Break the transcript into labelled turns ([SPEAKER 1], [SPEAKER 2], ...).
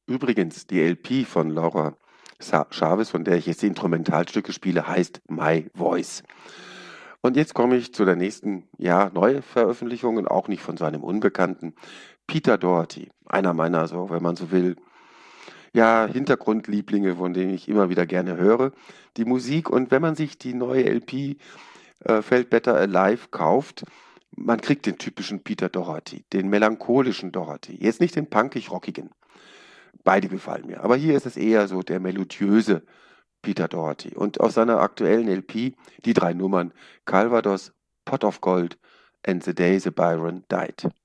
[SPEAKER 1] Übrigens, die LP von Laura Chavez, von der ich jetzt die Instrumentalstücke spiele, heißt My Voice. Und jetzt komme ich zu der nächsten, ja, Neuveröffentlichung und auch nicht von so einem Unbekannten. Peter Doherty, einer meiner, so, wenn man so will, ja, Hintergrundlieblinge, von denen ich immer wieder gerne höre. Die Musik, und wenn man sich die neue LP Felt Better Alive kauft, man kriegt den typischen Peter Doherty, den melancholischen Doherty. Jetzt nicht den punkig-rockigen. Beide gefallen mir. Aber hier ist es eher so der melodiöse Peter Doherty. Und aus seiner aktuellen LP die 3 Nummern Calvados, Pot of Gold and The Day the Byron Died.